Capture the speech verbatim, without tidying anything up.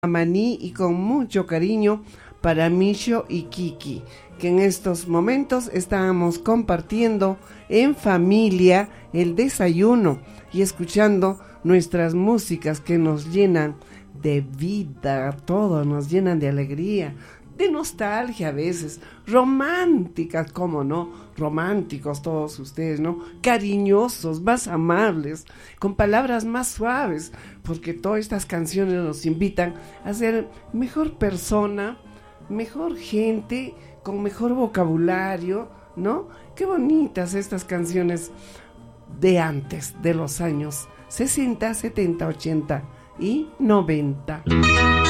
Maní y con mucho cariño para Micho y Kiki, que en estos momentos estábamos compartiendo en familia el desayuno y escuchando nuestras músicas que nos llenan de vida, todo nos llenan de alegría, de nostalgia a veces, románticas, cómo no, románticos todos ustedes, ¿no? Cariñosos, más amables, con palabras más suaves, porque todas estas canciones nos invitan a ser mejor persona, mejor gente, con mejor vocabulario, ¿no? Qué bonitas estas canciones de antes, de los años sesenta, setenta, ochenta y noventa.